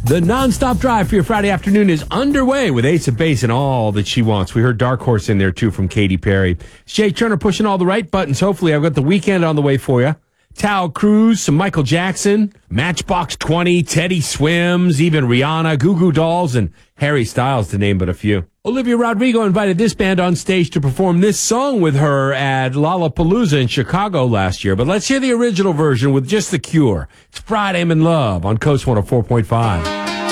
The nonstop drive for your Friday afternoon is underway with Ace of Base and all that she wants. We heard Dark Horse in there, too, from Katy Perry. Jay Turner pushing all the right buttons. Hopefully, I've got The Weeknd on the way for you. Tao Cruz, some Michael Jackson, Matchbox 20, Teddy Swims, even Rihanna, Goo Goo Dolls, and Harry Styles, to name but a few. Olivia Rodrigo invited this band on stage to perform this song with her at Lollapalooza in Chicago last year. But let's hear the original version with just The Cure. It's Friday I'm in Love on Coast 104.5.